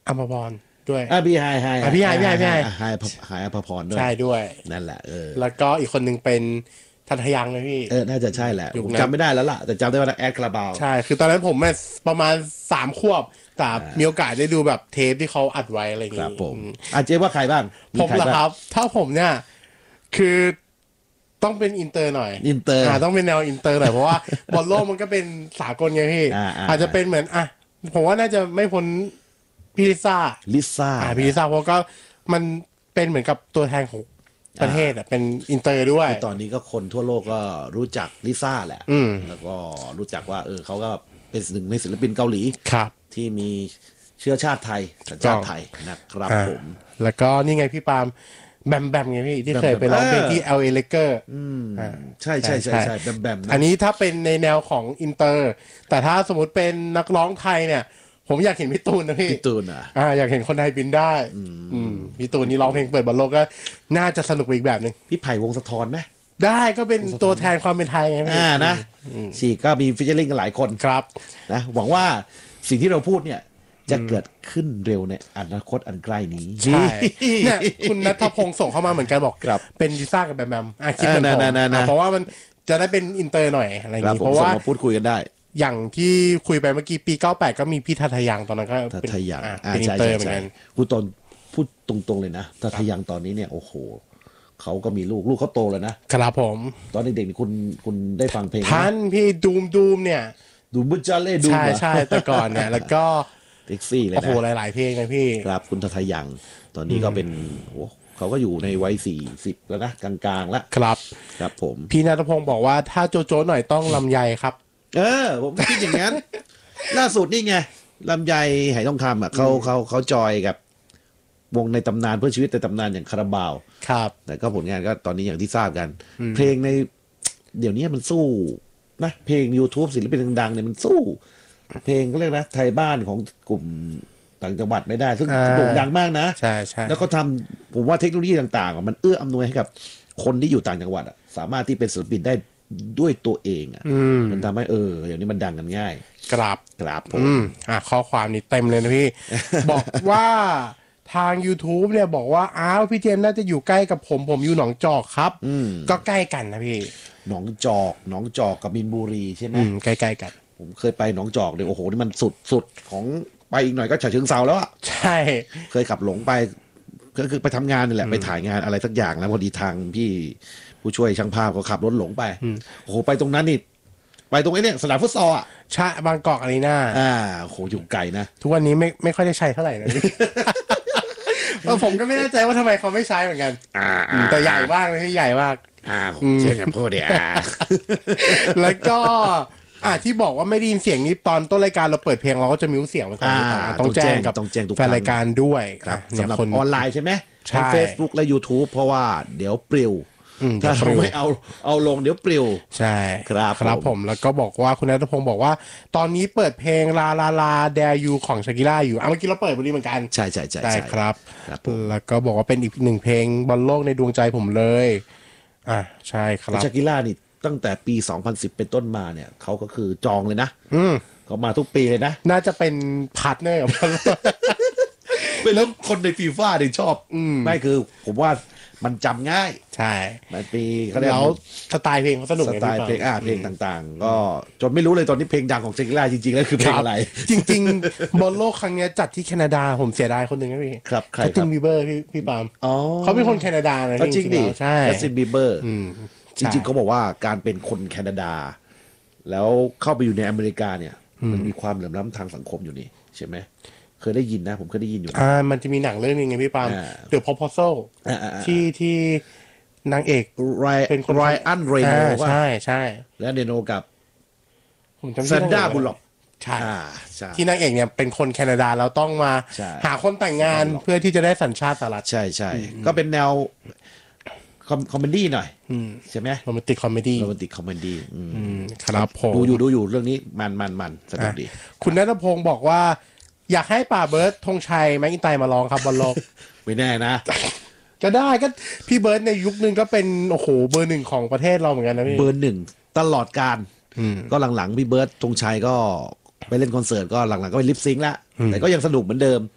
อัมพรด้วยพี่ไฮไฮอภพรด้วยใช่ด้วยนั่นแหละแล้วก็อีกคนนึงเป็นทันทยังเลยพี่น่าจะใช่แหละผมจำไม่ได้แล้วล่ะแต่จำได้ว่าแอดคาราบาวใช่คือตอนนั้นผมประมาณ3 ขวบแต่มีโอกาสได้ดูแบบเทปที่เขาอัดไว้อะไรอย่างครังี้บผมเจ๊ว่าใครบ้างผมเหรอครับถ้าผมเนี่ยคือต้องเป็นอินเตอร์หน่อยอินเตอร์ต้องเป็นแนวอินเตอร์หน่อยเพราะว่าบอลโลกมันก็เป็นสากลไงพี่อาจจะเป็นเหมือนผมว่าน่าจะไม่พ้นพี่ลิซ่าพี่ลิซ่าเพราะก็มันเป็นเหมือนกับตัวแทนของประเทศเป็นอินเตอร์ด้วยตอนนี้ก็คนทั่วโลกก็รู้จักลิซ่าแหละแล้วก็รู้จักว่าเขาก็เป็นหนึ่งในศิลปินเกาหลีครับที่มีเชื้อชาติไทยสัญชาติไทยนะครับผมแล้วก็นี่ไงพี่ปาล์มแบมไงพี่ที่เคยไปร้องเพลงที่ LA Lakers ใช่แบมอันนี้ถ้าเป็นในแนวของอินเตอร์แต่ถ้าสมมติเป็นนักร้องไทยเนี่ยผมอยากเห็นพี่ตูนนะพี่ตูนอยากเห็นคนไทยบินได้พี่ตูนนี่ร้องเพลงเปิดบอลโลกก็น่าจะสนุกอีกแบบนึงพี่ไผ่วงศ์สะท้อนไหมได้ก็เป็นตัวแทนความเป็นไทยไงนะสี่ก็มีฟิชเชอร์ลิงกันหลายคนครับนะหวังว่าสิ่งที่เราพูดเนี่ยจะเกิดขึ้นเร็วในอนาคตอันใกล้นี้ใช่เนี่ยคุณณัฐพงศ์ส่งเข้ามาเหมือนกันบอกเป็นลิซ่ากับแบมคิดเหมือนผมเพราะว่ามันจะได้เป็นอินเตอร์หน่อยอะไรอย่างนี้เพราะว่าพูดคุยกันได้อย่างที่คุยไปเมื่อกี้ปี98ก็มีพี่ทัทยังตอนนั้นก็ทัทยังเป็นอินเตอร์เหมือนกันพูดตรงๆเลยนะทัทยังตอนนี้เนี่ยโอ้โหเขาก็มีลูกเขาโตแล้วนะครับผมตอนเด็กๆคุณได้ฟังเพลงท่านพี่ดูมเนี่ยดูบุจาเล่ดูใช่แต่ก่อนเนี่ยแล้วก็เท็กซี่เลยนะโอ้โหหลายๆเพลงเลยพี่ครับคุณทัทยังตอนนี้ก็เป็นเขาก็อยู่ในวัย40แล้วนะกลางๆแล้วครับผมพี่ณัฐพงศ์บอกว่าถ้าโจหน่อยต้องลำไยครับผมคิดอย่างนั้นล่าสุดนี่ไงลำไยไหทองคำเขาจอยกับวงในตำนานเพื่อชีวิตในตำนานอย่างคาราบาวครับแต่ก็ผลงานก็ตอนนี้อย่างที่ทราบกันเพลงในเดี๋ยวนี้มันสู้นะเพลง YouTube ศิลปินดังๆเนี่ยมันสู้เพลงก็เรียกนะไทยบ้านของกลุ่มต่างจังหวัดไม่ได้ซึ่งโด่งดังมากนะใช่แล้วก็ทำผมว่าเทคโนโลยีต่างๆมันเอื้ออำนวยให้กับคนที่อยู่ต่างจังหวัดสามารถที่เป็นศิลปินได้ด้วยตัวเองมันทำให้อย่างนี้มันดังกันง่ายครับผมข้อความนี้เต็มเลยนะพี่ บอกว่าทาง YouTube เนี่ยบอกว่าพี่เจมส์น่าจะอยู่ใกล้กับผมอยู่หนองจอกครับก็ใกล้กันนะพี่หนองจอกกับมีนบุรีใช่ไหมใกล้ๆกันผมเคยไปหนองจอกเลยโอ้โหนี่มันสุดของไปอีกหน่อยก็ฉะเชิงเทราแล้วใช่เคยขับหลงไปก็คือไปทำงานนี่แหละไปถ่ายงานอะไรสักอย่างแล้วพอดีทางพี่ผู้ช่วยช่างภาพก็ขับรถหลงไปโอ้โหไปตรงนั้นนี่ไปตรงนี้เนี่ยสนามฟุตซอลใช่บางกอกอารีนาโหอยู่ไกลนะทุกวันนี้ไม่ค่อยได้ใช้เท่าไหร่นะ ผมก็ไม่แน่ใจว่าทำไมเขาไม่ใช้เหมือนกันแต่ใหญ่มากเลยที่ใหญ่มากเช่นกับพูดเนี่ยแล้วก็ที่บอกว่าไม่ได้ยินเสียงนี้ตอนต้นรายการเราเปิดเพลงเราก็จะมิวเสียงไว้ก่อนต้องแจ้งกับแฟนรายการด้วยสำหรับออนไลน์ใช่ไหมใน Facebook และ YouTube เพราะว่าเดี๋ยวปลิวถ้าเราไม่เอาลงเดี๋ยวปลิวใช่ครับผมแล้วก็บอกว่าคุณณัฐพงศ์บอกว่าตอนนี้เปิดเพลงลาแดยูของชากิล่าอยู่เมื่อกี้เราเปิดบริเหมือนกันใช่ครับแล้วก็บอกว่าเป็นอีก1เพลงบอลโลกในดวงใจผมเลยใช่ครับชากิล่านี่ตั้งแต่ปี2010เป็นต้นมาเนี่ยเขาก็คือจองเลยนะเขามาทุกปีเลยนะน่าจะเป็นพาร์ทเนอร์กับเป็นแล้วคนในฟีฟ่าเนี่ยชอบไม่คือผมว่ามันจำง่ายใช่มันปีเขาเรียกแล้วสไตล์เพลงเขาสนุกสไตล์เพลงเพลงต่างๆก็จนไม่รู้เลยตอนนี้เพลงดังของเจคิล่าจริงๆแล้วคือเพลงอะไรจริงๆบอลโลกครั้งนี้จัดที่แคนาดาผมเสียดายคนหนึ่งนะพี่ครับใครจัสตินบีเบอร์พี่ปาล์มเขาเป็นคนแคนาดานะจริงดิใช่จัสตินบีเบอร์จริงๆเขาบอกว่าการเป็นคนแคนาดาแล้วเข้าไปอยู่ในอเมริกาเนี่ยมันมีความเหลื่อมล้ำทางสังคมอยู่นี่ใช่ไหมเคยได้ยินนะผมเคยได้ยินอยู่มันจะมีหนังเรื่องนึงไงพี่ปาล์ม The Proposal ที่นางเอกเป็นคนไรอันเรโนใช่และเรโนกับผมจำแซนด้าบุลล็อกใช่ที่นางเอกเนี่ยเป็นคนแคนาดาแล้วต้องมาหาคนแต่งงานเพื่อที่จะได้สัญชาติสหรัฐใช่ก็เป็นแนวคอมเมดี้หน่อยใช่ไหมโรแมนติกคอมเมดี้ครับผมดูอยู่เรื่องนี้มันสนุกดีคุณณัฐพงศ์บอกว่าอยากให้ป่าเบิร์ดธงชัยแม็กอินไตมาร้องครับบอลโลกไม่แน่นะก็ได้ก็พี่เบิร์ดในยุคนึงก็เป็นโอ้โหเบอร์ 1ของประเทศเราเหมือนกันนะพี่เบอร์ 1ตลอดการก็หลังๆพี่เบิร์ดธงชัยก็ไปเล่นคอนเสิร์ตก็หลังๆก็ไปลิปซิงค์ละแต่ก็ยังสนุกเหมือนเดิม